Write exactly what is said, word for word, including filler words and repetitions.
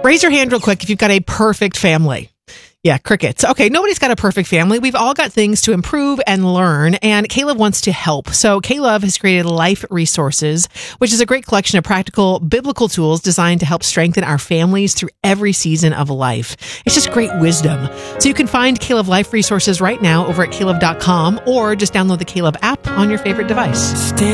Raise your hand real quick if you've got a perfect family. Yeah, crickets. Okay, nobody's got a perfect family. We've all got things to improve and learn, and K-Love wants to help. So K-Love has created Life Resources, which is a great collection of practical biblical tools designed to help strengthen our families through every season of life. It's just great wisdom. So you can find K-Love Life Resources right now over at K Love dot com, or just download the K-Love app on your favorite device.